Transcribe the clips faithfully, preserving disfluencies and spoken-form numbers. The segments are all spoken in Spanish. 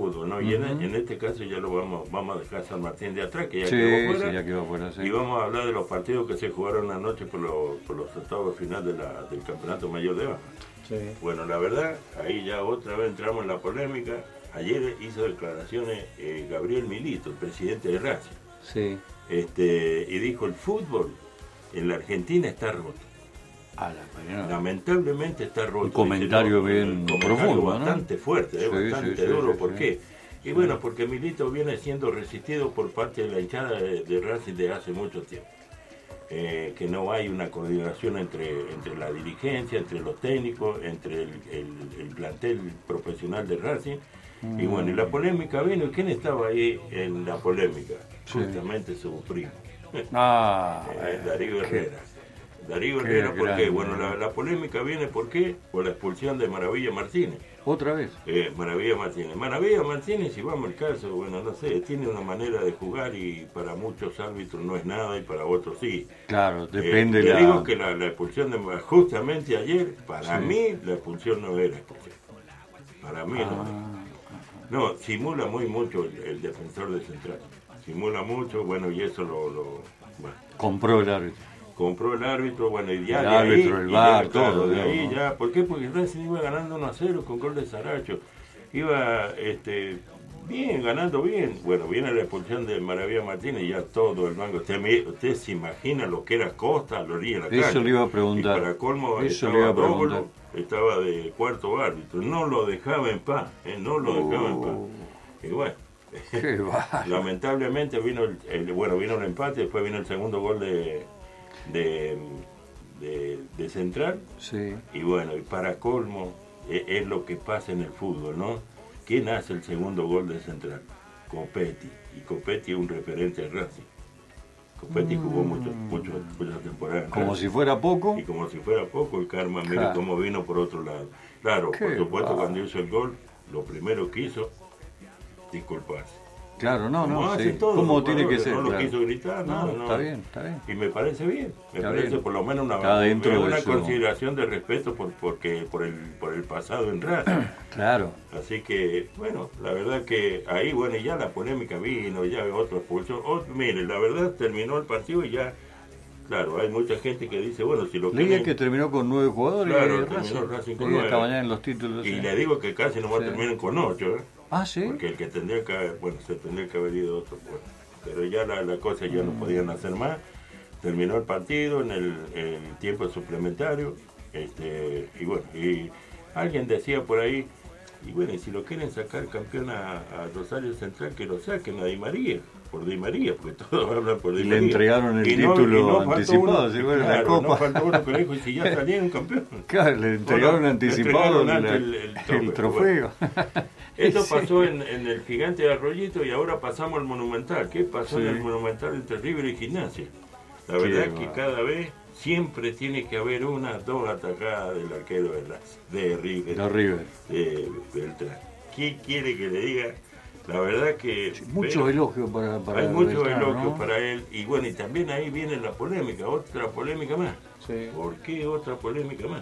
fútbol, ¿no? Uh-huh. Y en, en este caso ya lo vamos vamos a dejar a San Martín de atrás, que ya sí, quedó fuera. Sí, ya quedó fuera, sí. Y vamos a hablar de los partidos que se jugaron anoche por, lo, por los octavos final de la, del Campeonato Mayor de Baja. Sí. Bueno, la verdad, ahí ya otra vez entramos en la polémica. Ayer hizo declaraciones eh, Gabriel Milito, el presidente de Racing. Sí. Este, y dijo, el fútbol en la Argentina está roto. A la Lamentablemente está roto. Un comentario dice, bien un comentario profundo, bastante ¿no? fuerte, eh, sí, bastante sí, duro. Sí, ¿Por sí. qué? Y sí. bueno, porque Milito viene siendo resistido por parte de la hinchada de, de Racing de hace mucho tiempo. Eh, que no hay una coordinación entre, entre la dirigencia, entre los técnicos, entre el, el, el plantel profesional de Racing. Mm. Y bueno, y la polémica vino. ¿Y quién estaba ahí en la polémica? Sí. Justamente su primo. Ah, eh, Darío Herrera. Darío Herrera, ¿por qué? Bueno, la, la polémica viene, ¿por qué? Por la expulsión de Maravilla Martínez. ¿Otra vez? Eh, Maravilla Martínez. Maravilla Martínez, si vamos al caso, bueno, no sé, tiene una manera de jugar y para muchos árbitros no es nada y para otros sí. Claro, depende eh, te la... digo que la, la expulsión de justamente ayer, para sí. mí, la expulsión no era expulsión. Para mí ah. no era. No, simula muy mucho el, el defensor de Central. Simula mucho, bueno, y eso lo... lo bueno. Compró el árbitro. Compró el árbitro, bueno, y ya el de árbitro, ahí, el bar, ya, todo. De digamos, ahí ¿no? ya, ¿por qué? Porque Racing iba ganando uno a cero con gol de Saracho. Iba, este, bien, ganando bien. Bueno, viene la expulsión de Maravilla Martínez y ya todo el banco. Usted, me, usted se imagina lo que era Costa a la orilla de la calle. Eso le iba a preguntar. Y para colmo Eso estaba le iba a preguntar. Dóvolo, estaba de cuarto árbitro. No lo dejaba en paz, ¿eh? No lo oh. dejaba en paz. Y bueno. Lamentablemente vino el, el, bueno, vino el empate, después vino el segundo gol de... de De, de Central, sí. Y bueno, y para colmo es, es lo que pasa en el fútbol, ¿no? ¿Quién hace el segundo gol de Central? Copetti, y Copetti es un referente de Racing. Copetti mm. jugó mucho, mucho, muchas temporadas. Como si fuera poco. Y como si fuera poco, el karma, mire claro. cómo vino por otro lado. Claro, Qué por supuesto, va. Cuando hizo el gol, lo primero que hizo, disculparse. Claro, no, no, sí. todo, ¿cómo tiene que ser? No lo claro. quiso gritar, no, no, no. Está bien, está bien. Y me parece bien, me está parece bien. por lo menos una, una, una de su... consideración de respeto por porque por el por el pasado en Racing. Claro. Así que, bueno, la verdad que ahí, bueno, ya la polémica vino, ya otro expulsión. Oh, mire, la verdad terminó el partido y ya, claro, hay mucha gente que dice, bueno, si lo Leía quieren... que terminó con nueve jugadores. Claro, terminó Racing con nueve. Esta mañana en los títulos. Y sí. le digo que casi nomás sí. terminan con ocho, ¿eh? Ah, sí. Porque el que tendría que haber, bueno, se tendría que haber ido otro, bueno. Pero ya la, la cosa ya no podían hacer más. Terminó el partido en el, en el tiempo suplementario. Este, y bueno, y alguien decía por ahí, y bueno, y si lo quieren sacar campeón a, a Rosario Central, que lo saquen a Di María, por Di María, porque todos hablan por Di María. Le entregaron el y no, título no anticipado, uno, si bueno, claro, la Copa. No faltó uno que le dijo, y si ya salieron campeón. Claro, le entregaron bueno, anticipado le entregaron la, el, el, trofeo. el trofeo. Bueno. Esto pasó en, en el Gigante de Arroyito y ahora pasamos al Monumental. ¿Qué pasó sí. en el Monumental entre River y Gimnasia? La verdad es que cada vez siempre tiene que haber una, dos atacadas del arquero de, las, de River. De River. De Beltrán. ¿Qué quiere que le diga? La verdad que... Sí, muchos elogios para, para Hay muchos elogios ¿no? para él. Y bueno, y también ahí viene la polémica, otra polémica más. Sí. ¿Por qué otra polémica más?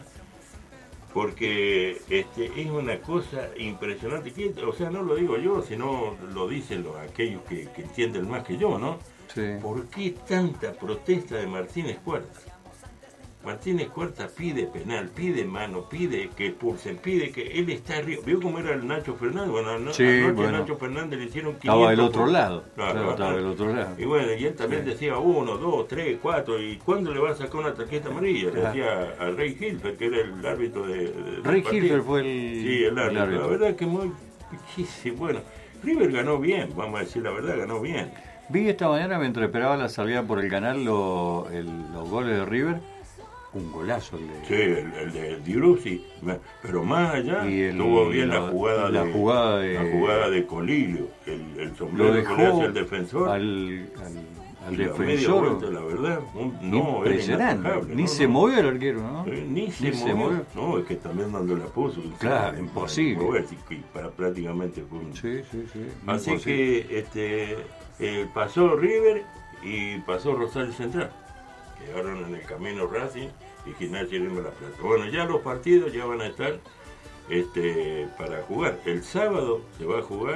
Porque este, es una cosa impresionante, o sea, no lo digo yo, sino lo dicen los, aquellos que, que entienden más que yo, ¿no? Sí. ¿Por qué tanta protesta de Martínez Cuarta? Martínez Cuarta pide penal, pide mano, pide que expulsen, pide que él está arriba. ¿Vio cómo era el Nacho Fernández? Bueno, no, sí, anoche bueno. Nacho Fernández le hicieron quinientos. Estaba del otro por... lado. Claro, claro, estaba del otro lado. Y bueno, y él también sí. decía uno, dos, tres, cuatro. ¿Y cuándo le va a sacar una tarjeta amarilla? Le decía a Rey Hilfer, que era el árbitro de. de Rey Hilfer fue el. Sí, el árbitro. el árbitro. La verdad que muy. Bueno, River ganó bien, vamos a decir la verdad, ganó bien. Vi esta mañana mientras esperaba la salida por el canal lo, el, los goles de River. Un golazo el de... Sí, el, el de Diruzzi, pero más allá y el, tuvo bien la, la jugada la de jugada de la jugada de Colilio, el, el sombrero lo dejó que le hace el defensor al, al, al y defensor la, vuelta, la verdad, un, no, impresionante, ni no, se no. movió el arquero, ¿no? Eh, ni se, ni movió. se movió, no, es que también cuando la puso, claro, para, imposible, para, para, para, prácticamente fue un... sí, sí, sí, así imposible. que este eh, pasó River y pasó Rosario Central, quedaron en el camino Racing y Gimnasia de la Plata. Bueno, ya los partidos ya van a estar este, para jugar. El sábado se va a jugar